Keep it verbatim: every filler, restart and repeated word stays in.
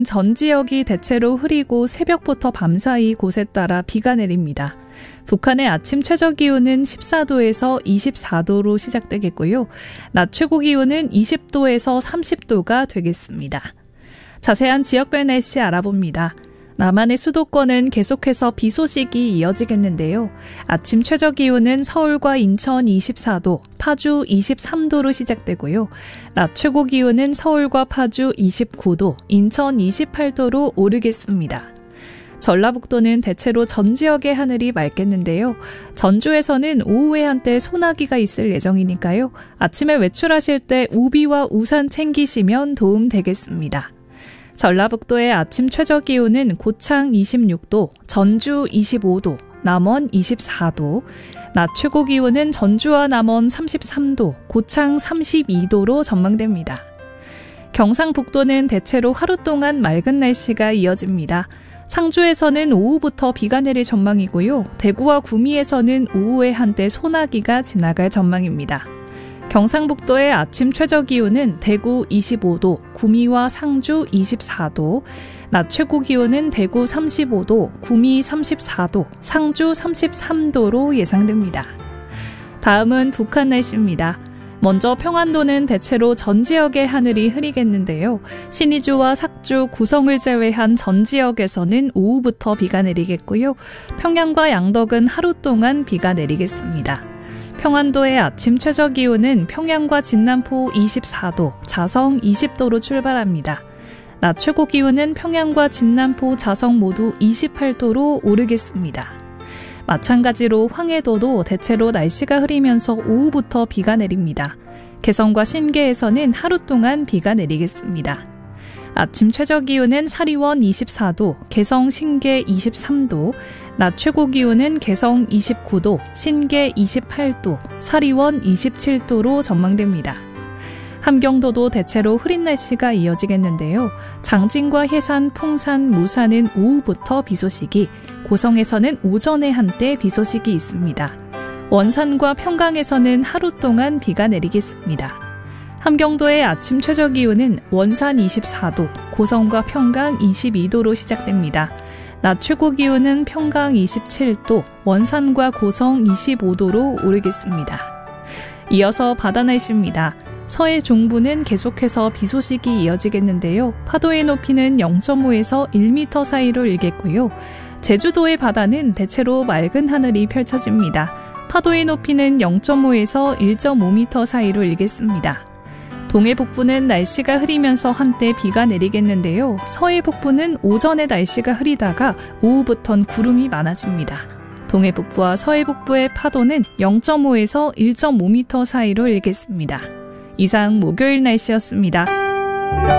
전 지역이 대체로 흐리고 새벽부터 밤사이 곳에 따라 비가 내립니다. 북한의 아침 최저기온은 십사 도에서 이십사 도로 시작되겠고요. 낮 최고기온은 이십 도에서 삼십 도가 되겠습니다. 자세한 지역별 날씨 알아봅니다. 남한의 수도권은 계속해서 비 소식이 이어지겠는데요. 아침 최저기온은 서울과 인천 이십사 도, 파주 이십삼 도로 시작되고요. 낮 최고기온은 서울과 파주 이십구 도, 인천 이십팔 도로 오르겠습니다. 전라북도는 대체로 전 지역의 하늘이 맑겠는데요. 전주에서는 오후에 한때 소나기가 있을 예정이니까요. 아침에 외출하실 때 우비와 우산 챙기시면 도움 되겠습니다. 전라북도의 아침 최저기온은 고창 이십육 도, 전주 이십오 도, 남원 이십사 도, 낮 최고기온은 전주와 남원 삼십삼 도, 고창 삼십이 도로 전망됩니다. 경상북도는 대체로 하루 동안 맑은 날씨가 이어집니다. 상주에서는 오후부터 비가 내릴 전망이고요. 대구와 구미에서는 오후에 한때 소나기가 지나갈 전망입니다. 경상북도의 아침 최저기온은 대구 이십오 도, 구미와 상주 이십사 도, 낮 최고기온은 대구 삼십오 도, 구미 삼십사 도, 상주 삼십삼 도로 예상됩니다. 다음은 북한 날씨입니다. 먼저 평안도는 대체로 전 지역의 하늘이 흐리겠는데요. 신의주와 삭주, 구성을 제외한 전 지역에서는 오후부터 비가 내리겠고요. 평양과 양덕은 하루 동안 비가 내리겠습니다. 평안도의 아침 최저기온은 평양과 진남포 이십사 도, 자성 이십 도로 출발합니다. 낮 최고기온은 평양과 진남포, 자성 모두 이십팔 도로 오르겠습니다. 마찬가지로 황해도도 대체로 날씨가 흐리면서 오후부터 비가 내립니다. 개성과 신계에서는 하루 동안 비가 내리겠습니다. 아침 최저기온은 사리원 이십사 도, 개성 신계 이십삼 도, 낮 최고기온은 개성 이십구 도, 신계 이십팔 도, 사리원 이십칠 도로 전망됩니다. 함경도도 대체로 흐린 날씨가 이어지겠는데요. 장진과 해산, 풍산, 무산은 오후부터 비 소식이, 고성에서는 오전에 한때 비 소식이 있습니다. 원산과 평강에서는 하루 동안 비가 내리겠습니다. 함경도의 아침 최저기온은 원산 이십사 도, 고성과 평강 이십이 도로 시작됩니다. 낮 최고기온은 평강 이십칠 도, 원산과 고성 이십오 도로 오르겠습니다. 이어서 바다 날씨입니다. 서해 중부는 계속해서 비 소식이 이어지겠는데요. 파도의 높이는 영 점 오에서 일 미터 사이로 일겠고요. 제주도의 바다는 대체로 맑은 하늘이 펼쳐집니다. 파도의 높이는 영 점 오에서 일 점 오 미터 사이로 일겠습니다. 동해 북부는 날씨가 흐리면서 한때 비가 내리겠는데요. 서해 북부는 오전에 날씨가 흐리다가 오후부턴 구름이 많아집니다. 동해 북부와 서해 북부의 파도는 영 점 오에서 일 점 오 미터 사이로 일겠습니다. 이상 목요일 날씨였습니다.